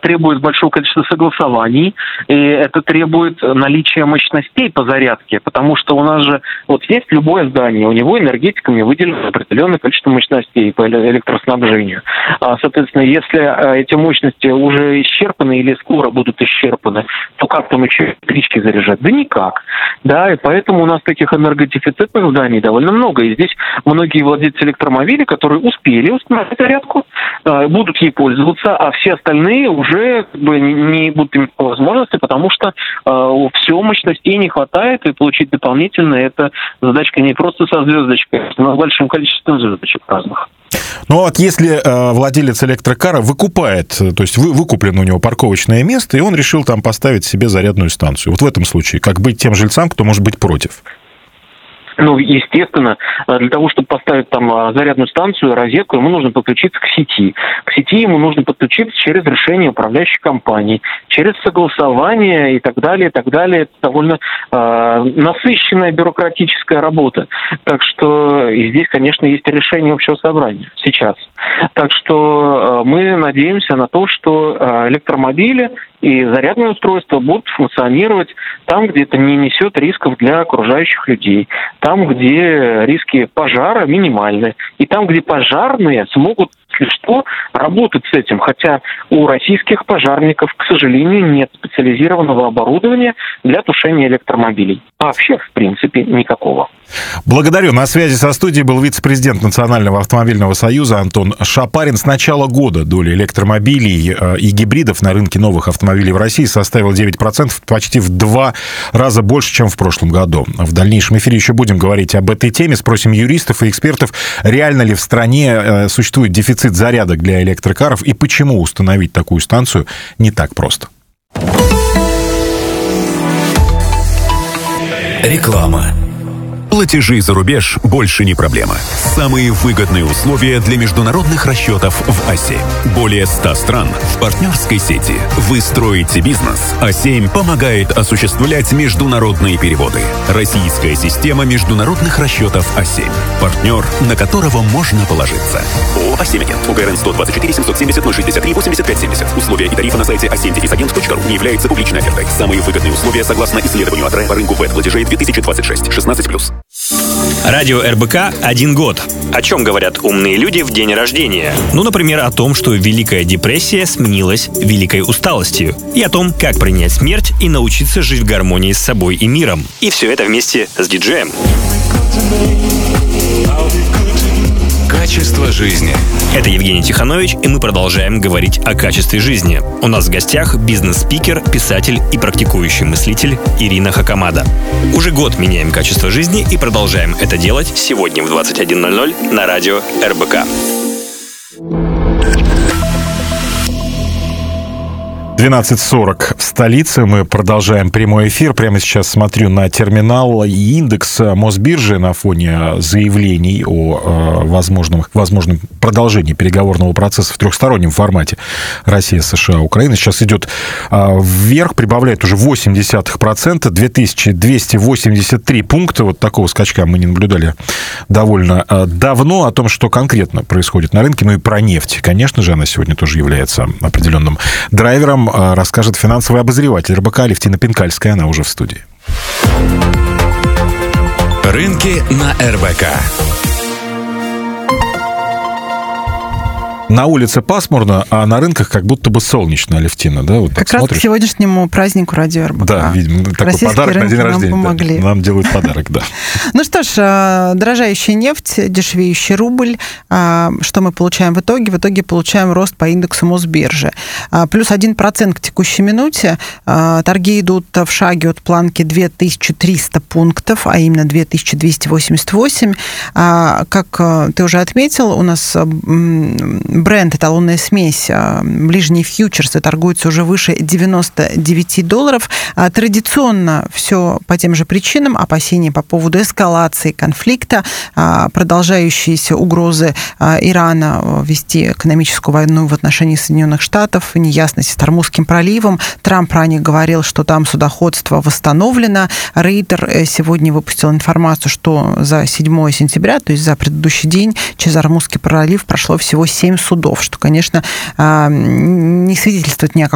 требует большого количества согласований, и это требует наличия мощностей по зарядке, потому что у нас же вот есть любое здание, у него энергетиками выделено определенное количество мощностей по электроснабжению. Соответственно, если эти мощности уже исчерпаны или скоро будут исчерпаны, то как там еще электрички заряжать? Да никак. Да, и поэтому у нас таких энергодефицитных зданий довольно много. И здесь многие владельцы электромобилей, которые успели установить зарядку, будут ей пользоваться, а все остальные уже не будут иметь возможности, потому что все мощностей не хватает, и получить дополнительно это задачка не просто со звездочкой, а с большим количеством звездочек разных. Ну вот если владелец электрокара выкупает, то есть выкуплено у него парковочное место, и он решил там поставить себе зарядную станцию. Вот в этом случае как быть тем жильцам, кто может быть против? Ну, естественно, для того, чтобы поставить там зарядную станцию, розетку, ему нужно подключиться к сети. К сети ему нужно подключиться через решение управляющей компании, через согласование и так далее, и так далее. Это довольно насыщенная бюрократическая работа. Так что и здесь, конечно, есть решение общего собрания сейчас. Так что мы надеемся на то, что электромобили и зарядные устройства будут функционировать там, где это не несет рисков для окружающих людей, там, где риски пожара минимальны, и там, где пожарные смогут, если что, работать с этим. Хотя у российских пожарников, к сожалению, нет специализированного оборудования для тушения электромобилей. А вообще, в принципе, никакого. Благодарю. На связи со студией был вице-президент Национального автомобильного союза Антон Шапарин. С начала года доля электромобилей и гибридов на рынке новых автомобилей в России составила 9%, почти в 2 раза больше, чем в прошлом году. В дальнейшем эфире еще будем говорить об этой теме. Спросим юристов и экспертов, реально ли в стране существует дефицит зарядок для электрокаров и почему установить такую станцию не так просто. Реклама. Платежи за рубеж больше не проблема. Самые выгодные условия для международных расчетов в АСЕ. Более 100 стран в партнерской сети. Вы строите бизнес. А7 помогает осуществлять международные переводы. Российская система международных расчетов А7. Партнер, на которого можно положиться. ООО А7-агент. УГРН 124 770 063 85 70. Условия и тарифы на сайте a7-agent.ru не являются публичной офертой. Самые выгодные условия согласно исследованию АДР по рынку ВЭД-платежей 2026. 16+. Радио РБК 1 год. О чем говорят умные люди в день рождения? Ну, например, о том, что Великая депрессия сменилась великой усталостью. И о том, как принять смерть и научиться жить в гармонии с собой и миром. И все это вместе с диджеем. Качество жизни. Это Евгений Тиханович, и мы продолжаем говорить о качестве жизни. У нас в гостях бизнес-спикер, писатель и практикующий мыслитель Ирина Хакамада. Уже год меняем качество жизни и продолжаем это делать сегодня в 21:00 на радио РБК. 12:40 в столице. Мы продолжаем прямой эфир. Прямо сейчас смотрю на терминал и индекс Мосбиржи на фоне заявлений о возможном продолжении переговорного процесса в трехстороннем формате Россия, США, Украина. Сейчас идет вверх, прибавляет уже 0,8%, 2283 пункта. Вот такого скачка мы не наблюдали довольно давно. О том, что конкретно происходит на рынке, ну и про нефть. Конечно же, она сегодня тоже является определенным драйвером, расскажет финансовый обозреватель РБК Алевтина Пинкальская, она уже в студии. Рынки на РБК. На улице пасмурно, а на рынках как будто бы солнечно, Алевтина, да? Вот как раз смотришь. к сегодняшнему празднику Радио РБК. Да, видимо, такой подарок на день рождения. Помогли. Да, нам делают подарок, да. Ну что ж, дорожающая нефть, дешевеющий рубль. Что мы получаем в итоге? В итоге получаем рост по индексу Мосбиржи. Плюс 1% к текущей минуте. Торги идут в шаге от планки 2300 пунктов, а именно 2288. Как ты уже отметил, у нас бренд, эталонная смесь, ближние фьючерсы торгуются уже выше $99. Традиционно все по тем же причинам, опасения по поводу эскалации конфликта, продолжающиеся угрозы Ирана вести экономическую войну в отношении Соединенных Штатов, неясность с Тормузским проливом. Трамп ранее говорил, что там судоходство восстановлено. Рейтер сегодня выпустил информацию, что за 7 сентября, то есть за предыдущий день, через Тормузский пролив прошло всего 7 судов, что, конечно, не свидетельствует ни о